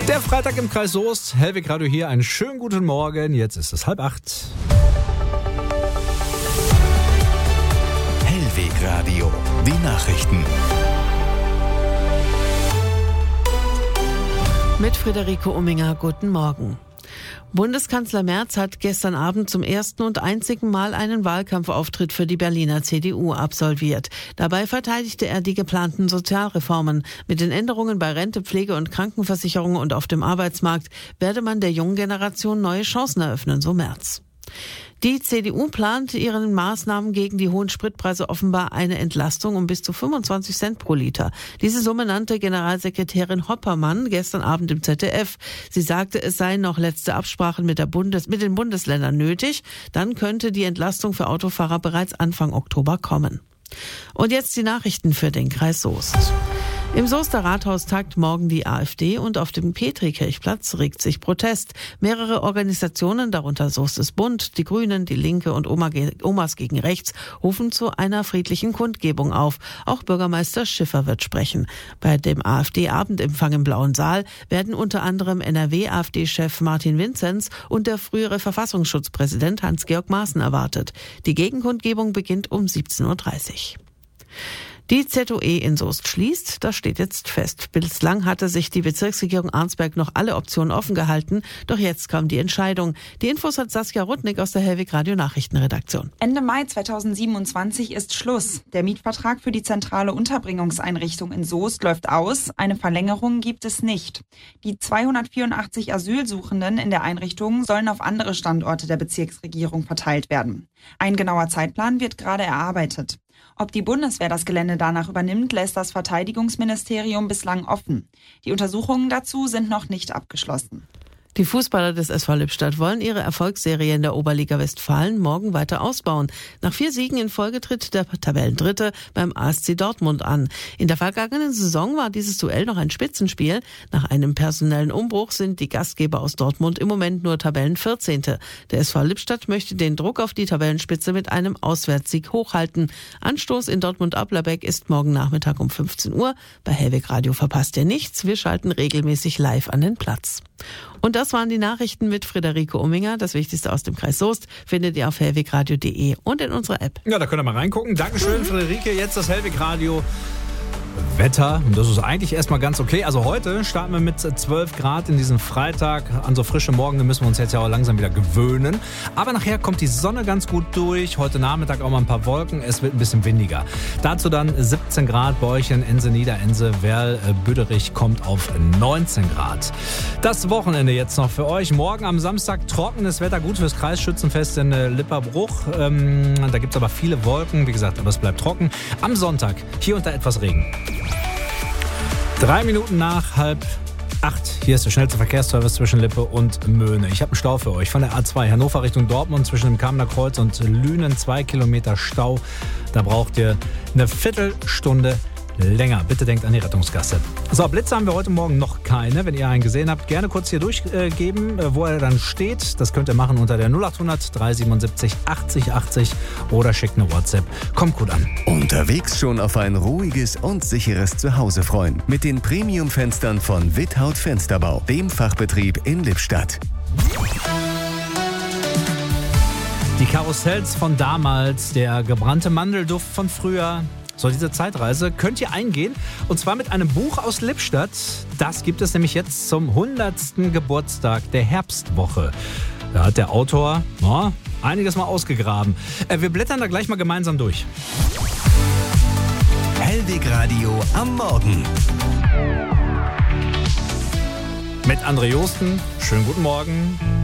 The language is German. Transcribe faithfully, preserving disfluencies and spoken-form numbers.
Der Freitag im Kreis Soest. Hellwig Radio hier. Einen schönen guten Morgen. Jetzt ist es halb acht. Hellwig Radio. Die Nachrichten. Mit Friederike Umminger, guten Morgen. Bundeskanzler Merz hat gestern Abend zum ersten und einzigen Mal einen Wahlkampfauftritt für die Berliner C D U absolviert. Dabei verteidigte er die geplanten Sozialreformen. Mit den Änderungen bei Rente, Pflege und Krankenversicherung und auf dem Arbeitsmarkt werde man der jungen Generation neue Chancen eröffnen, so Merz. Die C D U plant ihren Maßnahmen gegen die hohen Spritpreise offenbar eine Entlastung um bis zu fünfundzwanzig Cent pro Liter. Diese Summe nannte Generalsekretärin Hoppermann gestern Abend im Z D F. Sie sagte, es seien noch letzte Absprachen mit der Bundes- mit den Bundesländern nötig. Dann könnte die Entlastung für Autofahrer bereits Anfang Oktober kommen. Und jetzt die Nachrichten für den Kreis Soest. Im Soester Rathaus tagt morgen die AfD und auf dem Petrikirchplatz regt sich Protest. Mehrere Organisationen, darunter Soestes Bund, die Grünen, die Linke und Oma ge- Omas gegen Rechts, rufen zu einer friedlichen Kundgebung auf. Auch Bürgermeister Schiffer wird sprechen. Bei dem AfD-Abendempfang im Blauen Saal werden unter anderem N R W-A f D-Chef Martin Vinzenz und der frühere Verfassungsschutzpräsident Hans-Georg Maaßen erwartet. Die Gegenkundgebung beginnt um siebzehn Uhr dreißig. Die Z O E in Soest schließt, das steht jetzt fest. Bislang hatte sich die Bezirksregierung Arnsberg noch alle Optionen offen gehalten, doch jetzt kam die Entscheidung. Die Infos hat Saskia Rudnick aus der Hellwig Radio Nachrichtenredaktion. Ende Mai zweitausendsiebenundzwanzig ist Schluss. Der Mietvertrag für die zentrale Unterbringungseinrichtung in Soest läuft aus. Eine Verlängerung gibt es nicht. Die zweihundertvierundachtzig Asylsuchenden in der Einrichtung sollen auf andere Standorte der Bezirksregierung verteilt werden. Ein genauer Zeitplan wird gerade erarbeitet. Ob die Bundeswehr das Gelände danach übernimmt, lässt das Verteidigungsministerium bislang offen. Die Untersuchungen dazu sind noch nicht abgeschlossen. Die Fußballer des S V Lippstadt wollen ihre Erfolgsserie in der Oberliga Westfalen morgen weiter ausbauen. Nach vier Siegen in Folge tritt der Tabellendritte beim A S C Dortmund an. In der vergangenen Saison war dieses Duell noch ein Spitzenspiel. Nach einem personellen Umbruch sind die Gastgeber aus Dortmund im Moment nur Tabellenvierzehnte. Der S V Lippstadt möchte den Druck auf die Tabellenspitze mit einem Auswärtssieg hochhalten. Anstoß in Dortmund-Ablerbeck ist morgen Nachmittag um fünfzehn Uhr. Bei Hellwig Radio verpasst ihr nichts. Wir schalten regelmäßig live an den Platz. Und das waren die Nachrichten mit Friederike Umminger. Das Wichtigste aus dem Kreis Soest findet ihr auf hellwigradio punkt de und in unserer App. Ja, da könnt ihr mal reingucken. Dankeschön, Friederike. Jetzt das Hellwig Radio Wetter. Das ist eigentlich erstmal ganz okay. Also heute starten wir mit zwölf Grad in diesem Freitag. An so frische Morgen müssen wir uns jetzt ja auch langsam wieder gewöhnen. Aber nachher kommt die Sonne ganz gut durch. Heute Nachmittag auch mal ein paar Wolken. Es wird ein bisschen windiger. Dazu dann siebzehn Grad bei euch in Ense, Niederense, Werl, Büderich kommt auf neunzehn Grad. Das Wochenende jetzt noch für euch. Morgen am Samstag trockenes Wetter, gut fürs Kreisschützenfest in Lipperbruch. Ähm, da gibt es aber viele Wolken. Wie gesagt, aber es bleibt trocken. Am Sonntag hier und da etwas Regen. Drei Minuten nach halb acht. Hier ist der schnellste Verkehrsservice zwischen Lippe und Möhne. Ich habe einen Stau für euch von der A zwei Hannover Richtung Dortmund zwischen dem Kamener Kreuz und Lünen. Zwei Kilometer Stau. Da braucht ihr eine Viertelstunde länger. Bitte denkt an die Rettungsgasse. So, Blitze haben wir heute Morgen noch keine. Wenn ihr einen gesehen habt, gerne kurz hier durchgeben, äh, wo er dann steht. Das könnt ihr machen unter der null acht hundert drei siebenundsiebzig achtzig achtzig oder schickt eine WhatsApp. Kommt gut an. Unterwegs schon auf ein ruhiges und sicheres Zuhause freuen. Mit den Premium-Fenstern von Without Fensterbau, dem Fachbetrieb in Lippstadt. Die Karussells von damals, der gebrannte Mandelduft von früher. So, diese Zeitreise könnt ihr eingehen, und zwar mit einem Buch aus Lippstadt. Das gibt es nämlich jetzt zum hundertsten Geburtstag der Herbstwoche. Da hat der Autor oh, einiges mal ausgegraben. Äh, wir blättern da gleich mal gemeinsam durch. Hellwig Radio am Morgen. Mit André Josten. Schönen guten Morgen.